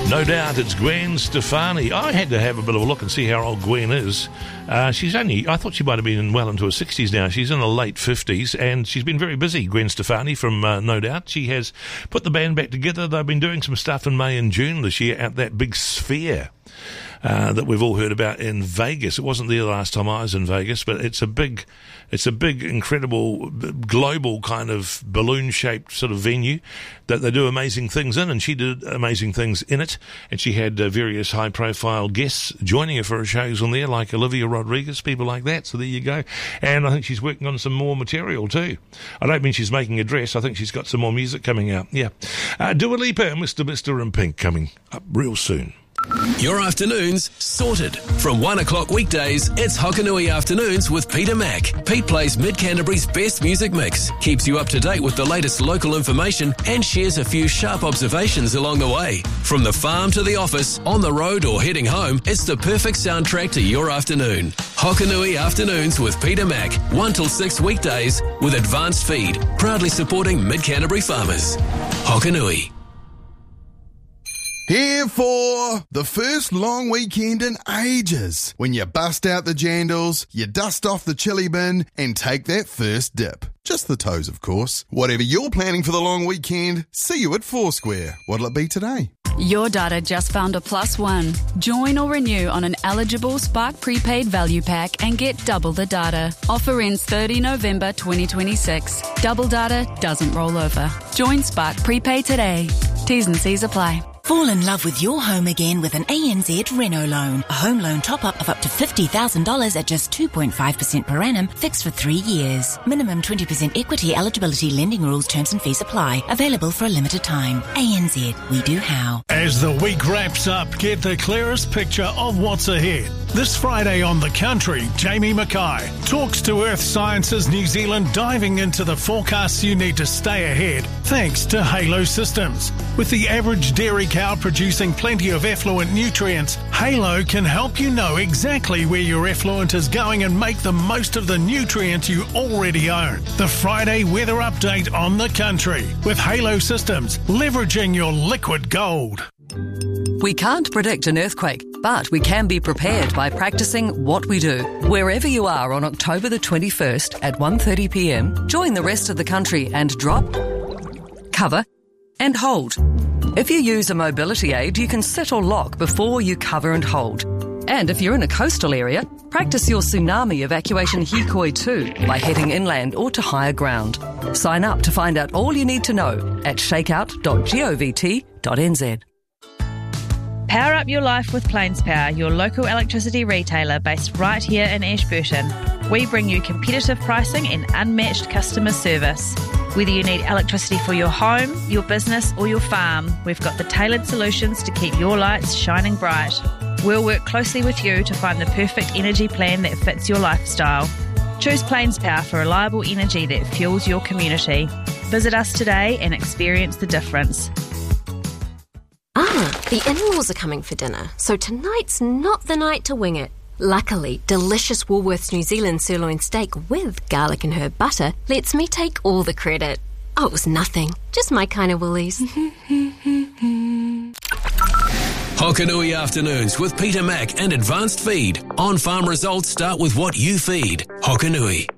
No doubt it's Gwen Stefani. I had to have a bit of a look and see how old Gwen is. I thought she might have been well into her 60s now. She's in her late 50s, and she's been very busy, Gwen Stefani from No Doubt. She has put the band back together. They've been doing some stuff in May and June this year at that big Sphere that we've all heard about in Vegas. It wasn't there the last time I was in Vegas, but it's a big, incredible, global kind of balloon-shaped sort of venue that they do amazing things in, and she did amazing things in it, and she had various high-profile guests joining her for her shows on there, like Olivia Rodriguez, people like that, so there you go. And I think she's working on some more material too. I don't mean she's making a dress, I think she's got some more music coming out, yeah. Dua Lipa and Mr. in Pink coming up real soon. Your afternoons sorted. From 1 o'clock weekdays, it's Hokanui Afternoons with Peter Mack. Pete plays Mid-Canterbury's best music mix, keeps you up to date with the latest local information, and shares a few sharp observations along the way. From the farm to the office, on the road or heading home, it's the perfect soundtrack to your afternoon. Hokanui Afternoons with Peter Mack, 1 till 6 weekdays with Advanced Feed, proudly supporting Mid-Canterbury farmers. Hokanui. Here for the first long weekend in ages, when you bust out the jandals, you dust off the chili bin, and take that first dip. Just the toes, of course. Whatever you're planning for the long weekend, see you at Foursquare. What'll it be today? Your data just found a +1. Join or renew on an eligible Spark prepaid value pack and get double the data. Offer ends 30 November 2026. Double data doesn't roll over. Join Spark prepaid today. T's and C's apply. Fall in love with your home again with an ANZ Reno loan. A home loan top-up of up to $50,000 at just 2.5% per annum, fixed for 3 years. Minimum 20% equity eligibility, lending rules, terms and fees apply. Available for a limited time. ANZ, we do how. As the week wraps up, get the clearest picture of what's ahead. This Friday on The Country, Jamie Mackay talks to Earth Sciences New Zealand, diving into the forecasts you need to stay ahead thanks to Halo Systems. With the average dairy cow producing plenty of effluent nutrients, Halo can help you know exactly where your effluent is going and make the most of the nutrients you already own. The Friday weather update on The Country with Halo Systems, leveraging your liquid gold. We can't predict an earthquake, but we can be prepared by practicing what we do. Wherever you are on October the 21st at 1:30 p.m, join the rest of the country and drop, cover, and hold. If you use a mobility aid, you can sit or lock before you cover and hold. And if you're in a coastal area, practice your tsunami evacuation hikoi too by heading inland or to higher ground. Sign up to find out all you need to know at shakeout.govt.nz. Power up your life with Plains Power, your local electricity retailer based right here in Ashburton. We bring you competitive pricing and unmatched customer service. Whether you need electricity for your home, your business or your farm, we've got the tailored solutions to keep your lights shining bright. We'll work closely with you to find the perfect energy plan that fits your lifestyle. Choose Plains Power for reliable energy that fuels your community. Visit us today and experience the difference. The in-laws are coming for dinner, so tonight's not the night to wing it. Luckily, delicious Woolworths New Zealand sirloin steak with garlic and herb butter lets me take all the credit. Oh, it was nothing. Just my kind of Woolies. Hokanui Afternoons with Peter Mack and Advanced Feed. On-farm results start with what you feed. Hokanui.